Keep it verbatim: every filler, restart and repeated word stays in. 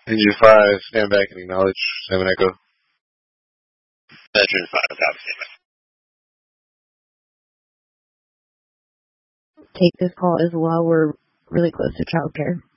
Engine five, stand back and acknowledge. Seven Echo. Veteran five, copy, stand by. Take this call as well. We're really close to childcare.